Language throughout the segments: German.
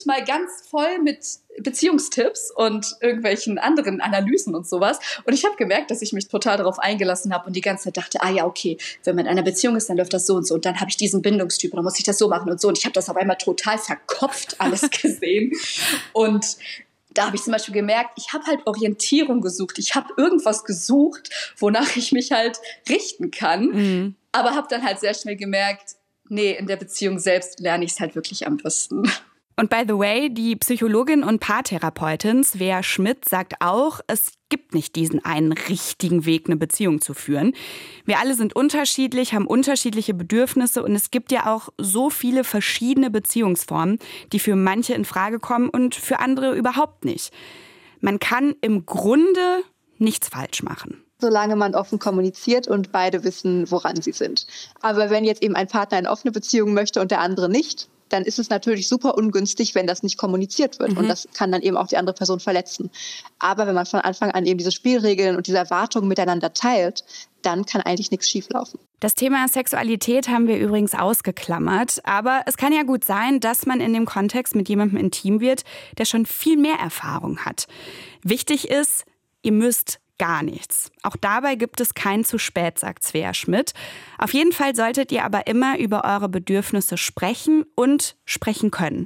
mal ganz voll mit Beziehungstipps und irgendwelchen anderen Analysen und sowas. Und ich habe gemerkt, dass ich mich total darauf eingelassen habe und die ganze Zeit dachte, ja, okay, wenn man in einer Beziehung ist, dann läuft das so und so. Und dann habe ich diesen Bindungstyp, dann muss ich das so machen und so. Und ich habe das auf einmal total verkopft alles gesehen. Und da habe ich zum Beispiel gemerkt, ich habe halt Orientierung gesucht. Ich habe irgendwas gesucht, wonach ich mich halt richten kann. Mhm. Aber habe dann halt sehr schnell gemerkt, nee, in der Beziehung selbst lerne ich es halt wirklich am besten. Und by the way, die Psychologin und Paartherapeutin Svea Schmidt sagt auch, es gibt nicht diesen einen richtigen Weg, eine Beziehung zu führen. Wir alle sind unterschiedlich, haben unterschiedliche Bedürfnisse und es gibt ja auch so viele verschiedene Beziehungsformen, die für manche in Frage kommen und für andere überhaupt nicht. Man kann im Grunde nichts falsch machen. Solange man offen kommuniziert und beide wissen, woran sie sind. Aber wenn jetzt eben ein Partner eine offene Beziehung möchte und der andere nicht, dann ist es natürlich super ungünstig, wenn das nicht kommuniziert wird. Und das kann dann eben auch die andere Person verletzen. Aber wenn man von Anfang an eben diese Spielregeln und diese Erwartungen miteinander teilt, dann kann eigentlich nichts schieflaufen. Das Thema Sexualität haben wir übrigens ausgeklammert. Aber es kann ja gut sein, dass man in dem Kontext mit jemandem intim wird, der schon viel mehr Erfahrung hat. Wichtig ist, ihr müsst gar nichts. Auch dabei gibt es kein zu spät, sagt Svea Schmidt. Auf jeden Fall solltet ihr aber immer über eure Bedürfnisse sprechen und sprechen können.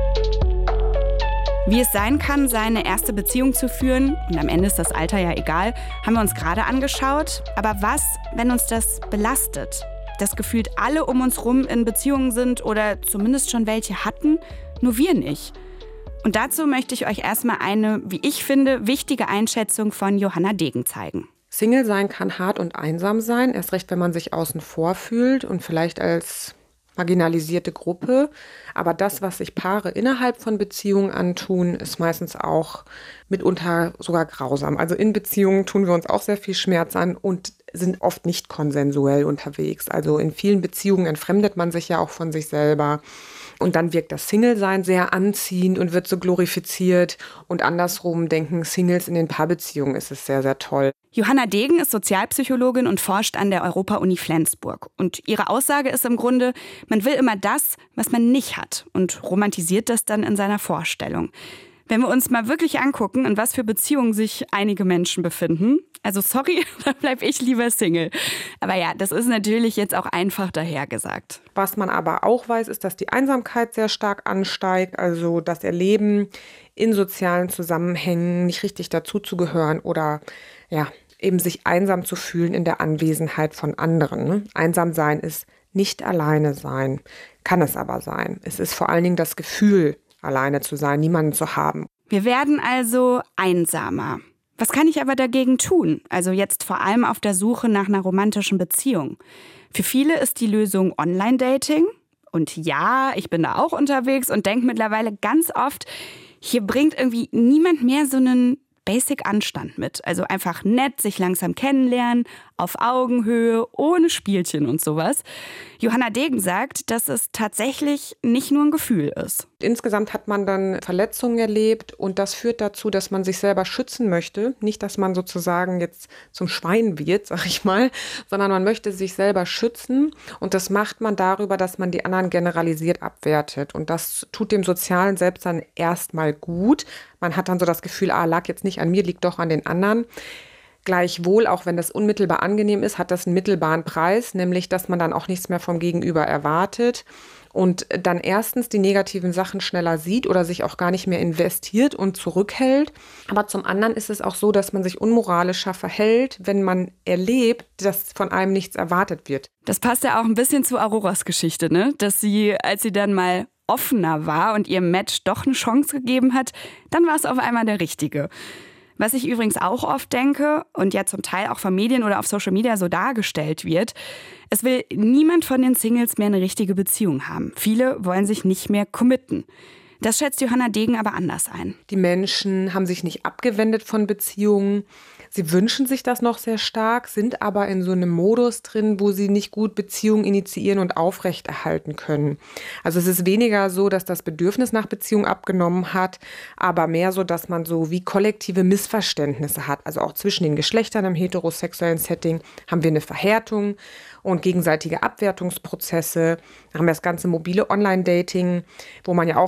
Wie es sein kann, seine erste Beziehung zu führen, und am Ende ist das Alter ja egal, haben wir uns gerade angeschaut. Aber was, wenn uns das belastet? Dass gefühlt alle um uns rum in Beziehungen sind oder zumindest schon welche hatten, nur wir nicht. Und dazu möchte ich euch erstmal eine, wie ich finde, wichtige Einschätzung von Johanna Degen zeigen. Single sein kann hart und einsam sein, erst recht, wenn man sich außen vor fühlt und vielleicht als marginalisierte Gruppe. Aber das, was sich Paare innerhalb von Beziehungen antun, ist meistens auch mitunter sogar grausam. Also in Beziehungen tun wir uns auch sehr viel Schmerz an und sind oft nicht konsensuell unterwegs. Also in vielen Beziehungen entfremdet man sich ja auch von sich selber. Und dann wirkt das Single-Sein sehr anziehend und wird so glorifiziert. Und andersrum denken Singles in den Paarbeziehungen ist es sehr, sehr toll. Johanna Degen ist Sozialpsychologin und forscht an der Europa-Uni Flensburg. Und ihre Aussage ist im Grunde, man will immer das, was man nicht hat und romantisiert das dann in seiner Vorstellung. Wenn wir uns mal wirklich angucken, in was für Beziehungen sich einige Menschen befinden, also sorry, da bleib ich lieber Single. Aber ja, das ist natürlich jetzt auch einfach dahergesagt. Was man aber auch weiß, ist, dass die Einsamkeit sehr stark ansteigt, also das Erleben in sozialen Zusammenhängen nicht richtig dazuzugehören oder ja, eben sich einsam zu fühlen in der Anwesenheit von anderen. Einsam sein ist nicht alleine sein, kann es aber sein. Es ist vor allen Dingen das Gefühl, alleine zu sein, niemanden zu haben. Wir werden also einsamer. Was kann ich aber dagegen tun? Also jetzt vor allem auf der Suche nach einer romantischen Beziehung. Für viele ist die Lösung Online-Dating. Und ja, ich bin da auch unterwegs und denke mittlerweile ganz oft, hier bringt irgendwie niemand mehr so einen Basic-Anstand mit. Also einfach nett, sich langsam kennenlernen, auf Augenhöhe, ohne Spielchen und sowas. Johanna Degen sagt, dass es tatsächlich nicht nur ein Gefühl ist. Insgesamt hat man dann Verletzungen erlebt und das führt dazu, dass man sich selber schützen möchte. Nicht, dass man sozusagen jetzt zum Schwein wird, sag ich mal, sondern man möchte sich selber schützen und das macht man darüber, dass man die anderen generalisiert abwertet. Und das tut dem sozialen Selbst dann erstmal gut. Man hat dann so das Gefühl, lag jetzt nicht an mir, liegt doch an den anderen. Gleichwohl, auch wenn das unmittelbar angenehm ist, hat das einen mittelbaren Preis, nämlich, dass man dann auch nichts mehr vom Gegenüber erwartet und dann erstens die negativen Sachen schneller sieht oder sich auch gar nicht mehr investiert und zurückhält. Aber zum anderen ist es auch so, dass man sich unmoralischer verhält, wenn man erlebt, dass von einem nichts erwartet wird. Das passt ja auch ein bisschen zu Auroras Geschichte, ne? Dass sie, als sie dann mal offener war und ihrem Match doch eine Chance gegeben hat, dann war es auf einmal der Richtige. Was ich übrigens auch oft denke und ja zum Teil auch von Medien oder auf Social Media so dargestellt wird, es will niemand von den Singles mehr eine richtige Beziehung haben. Viele wollen sich nicht mehr committen. Das schätzt Johanna Degen aber anders ein. Die Menschen haben sich nicht abgewendet von Beziehungen. Sie wünschen sich das noch sehr stark, sind aber in so einem Modus drin, wo sie nicht gut Beziehungen initiieren und aufrechterhalten können. Also es ist weniger so, dass das Bedürfnis nach Beziehung abgenommen hat, aber mehr so, dass man so wie kollektive Missverständnisse hat. Also auch zwischen den Geschlechtern im heterosexuellen Setting haben wir eine Verhärtung und gegenseitige Abwertungsprozesse. Da haben wir das ganze mobile Online-Dating, wo man ja auch sagen könnte,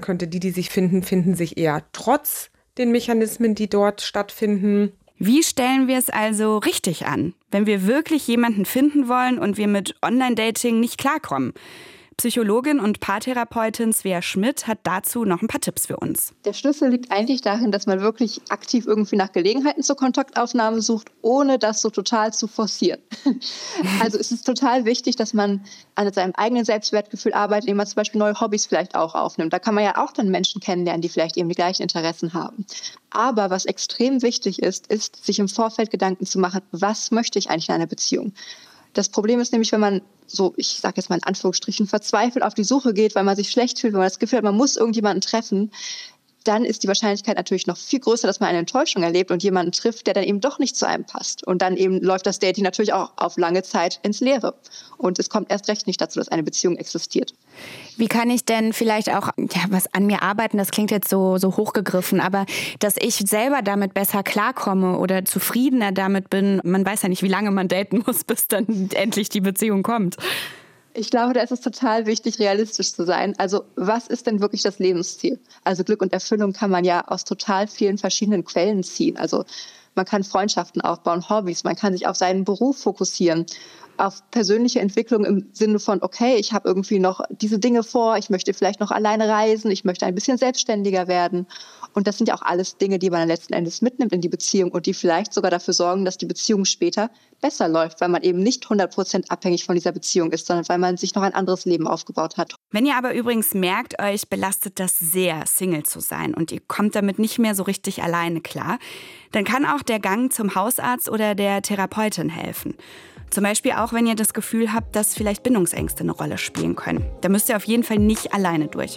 könnte, die sich finden, finden sich eher trotz den Mechanismen, die dort stattfinden. Wie stellen wir es also richtig an, wenn wir wirklich jemanden finden wollen und wir mit Online-Dating nicht klarkommen? Psychologin und Paartherapeutin Svea Schmidt hat dazu noch ein paar Tipps für uns. Der Schlüssel liegt eigentlich darin, dass man wirklich aktiv irgendwie nach Gelegenheiten zur Kontaktaufnahme sucht, ohne das so total zu forcieren. Also es ist total wichtig, dass man an seinem eigenen Selbstwertgefühl arbeitet, indem man zum Beispiel neue Hobbys vielleicht auch aufnimmt. Da kann man ja auch dann Menschen kennenlernen, die vielleicht eben die gleichen Interessen haben. Aber was extrem wichtig ist, sich im Vorfeld Gedanken zu machen, was möchte ich eigentlich in einer Beziehung? Das Problem ist nämlich, wenn man so, ich sage jetzt mal in Anführungsstrichen, verzweifelt auf die Suche geht, weil man sich schlecht fühlt, wenn man das Gefühl hat, man muss irgendjemanden treffen, dann ist die Wahrscheinlichkeit natürlich noch viel größer, dass man eine Enttäuschung erlebt und jemanden trifft, der dann eben doch nicht zu einem passt. Und dann eben läuft das Dating natürlich auch auf lange Zeit ins Leere. Und es kommt erst recht nicht dazu, dass eine Beziehung existiert. Wie kann ich denn vielleicht auch was an mir arbeiten? Das klingt jetzt so hochgegriffen, aber dass ich selber damit besser klarkomme oder zufriedener damit bin. Man weiß ja nicht, wie lange man daten muss, bis dann endlich die Beziehung kommt. Ich glaube, da ist es total wichtig, realistisch zu sein. Also was ist denn wirklich das Lebensziel? Also Glück und Erfüllung kann man ja aus total vielen verschiedenen Quellen ziehen. Also man kann Freundschaften aufbauen, Hobbys, man kann sich auf seinen Beruf fokussieren, auf persönliche Entwicklung im Sinne von, okay, ich habe irgendwie noch diese Dinge vor, ich möchte vielleicht noch alleine reisen, ich möchte ein bisschen selbstständiger werden. Und das sind ja auch alles Dinge, die man letzten Endes mitnimmt in die Beziehung und die vielleicht sogar dafür sorgen, dass die Beziehung später besser läuft, weil man eben nicht 100% abhängig von dieser Beziehung ist, sondern weil man sich noch ein anderes Leben aufgebaut hat. Wenn ihr aber übrigens merkt, euch belastet das sehr, Single zu sein und ihr kommt damit nicht mehr so richtig alleine klar, dann kann auch der Gang zum Hausarzt oder der Therapeutin helfen. Zum Beispiel auch, wenn ihr das Gefühl habt, dass vielleicht Bindungsängste eine Rolle spielen können. Da müsst ihr auf jeden Fall nicht alleine durch.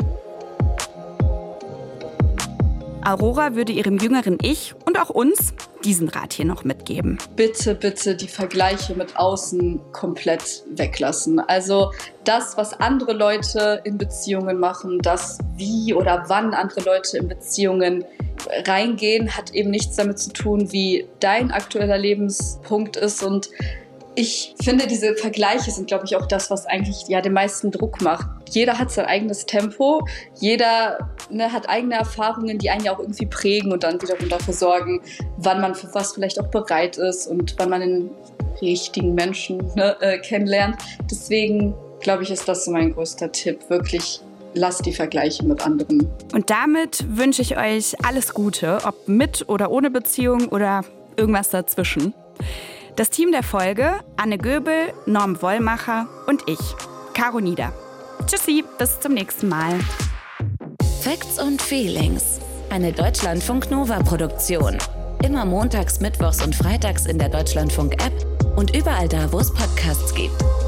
Aurora würde ihrem jüngeren Ich und auch uns diesen Rat hier noch mitgeben. Bitte, bitte die Vergleiche mit außen komplett weglassen. Also das, was andere Leute in Beziehungen machen, das wie oder wann andere Leute in Beziehungen reingehen, hat eben nichts damit zu tun, wie dein aktueller Lebenspunkt ist. Und ich finde, diese Vergleiche sind, glaube ich, auch das, was eigentlich den meisten Druck macht. Jeder hat sein eigenes Tempo, jeder hat eigene Erfahrungen, die einen ja auch irgendwie prägen und dann wiederum dafür sorgen, wann man für was vielleicht auch bereit ist und wann man den richtigen Menschen kennenlernt. Deswegen, glaube ich, ist das so mein größter Tipp. Wirklich, lasst die Vergleiche mit anderen. Und damit wünsche ich euch alles Gute, ob mit oder ohne Beziehung oder irgendwas dazwischen. Das Team der Folge: Anne Göbel, Norm Wollmacher und ich, Caro Nieder. Tschüssi, bis zum nächsten Mal. Facts und Feelings. Eine Deutschlandfunk-Nova-Produktion. Immer montags, mittwochs und freitags in der Deutschlandfunk-App und überall da, wo es Podcasts gibt.